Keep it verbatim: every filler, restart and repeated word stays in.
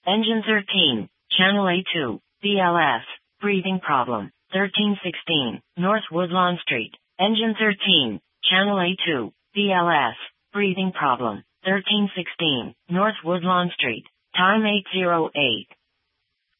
Engine thirteen, Channel A two, B L S, breathing problem, thirteen sixteen, North Woodlawn Street. Engine thirteen, Channel A two, B L S, breathing problem, thirteen sixteen, North Woodlawn Street. Time eight oh eight.